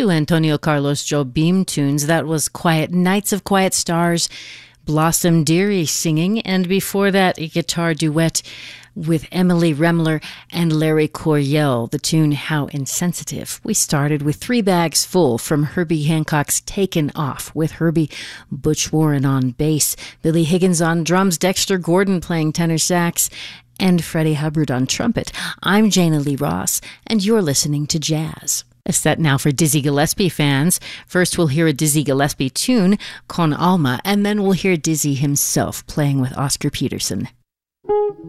Two Antonio Carlos Jobim tunes. That was Quiet Nights of Quiet Stars, Blossom Dearie singing, and before that, a guitar duet with Emily Remler and Larry Coryell, the tune How Insensitive. We started with Three Bags Full from Herbie Hancock's Taken Off, with Herbie Butch Warren on bass, Billy Higgins on drums, Dexter Gordon playing tenor sax, and Freddie Hubbard on trumpet. I'm Jana Lee Ross, and you're listening to Jazz. A set now for Dizzy Gillespie fans. First we'll hear a Dizzy Gillespie tune, Con Alma, and then we'll hear Dizzy himself playing with Oscar Peterson.